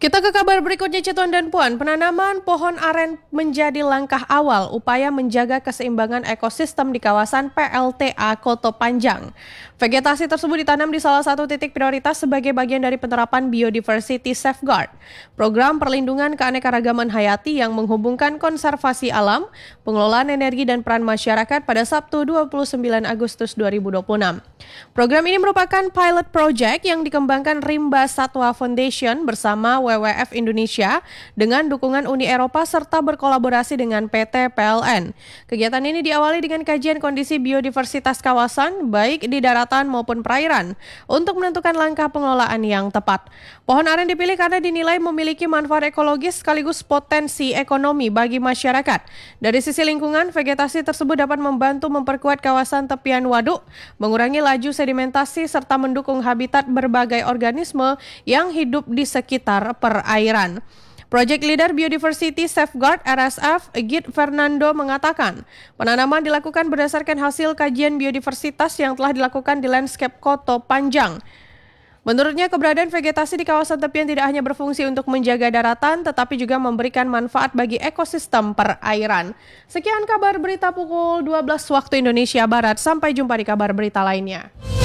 Kita ke kabar berikutnya, Citon dan Puan. Penanaman pohon aren menjadi langkah awal upaya menjaga keseimbangan ekosistem di kawasan PLTA Koto Panjang. Vegetasi tersebut ditanam di salah satu titik prioritas sebagai bagian dari penerapan Biodiversity Safeguard, program perlindungan keanekaragaman hayati yang menghubungkan konservasi alam, pengelolaan energi dan peran masyarakat pada Sabtu 29 Agustus 2026. Program ini merupakan pilot project yang dikembangkan Rimba Satwa Foundation bersama WWF Indonesia dengan dukungan Uni Eropa serta berkolaborasi dengan PT PLN. Kegiatan ini diawali dengan kajian kondisi biodiversitas kawasan baik di daratan maupun perairan untuk menentukan langkah pengelolaan yang tepat. Pohon aren dipilih karena dinilai memiliki manfaat ekologis sekaligus potensi ekonomi bagi masyarakat. Dari sisi lingkungan, vegetasi tersebut dapat membantu memperkuat kawasan tepian waduk, mengurangi laju sedimentasi serta mendukung habitat berbagai organisme yang hidup di sekitar perairan. Project Leader Biodiversity Safeguard RSF, Git Fernando mengatakan, penanaman dilakukan berdasarkan hasil kajian biodiversitas yang telah dilakukan di landscape Koto Panjang. Menurutnya, keberadaan vegetasi di kawasan tepian tidak hanya berfungsi untuk menjaga daratan, tetapi juga memberikan manfaat bagi ekosistem perairan. Sekian kabar berita pukul 12 waktu Indonesia Barat. Sampai jumpa di kabar berita lainnya.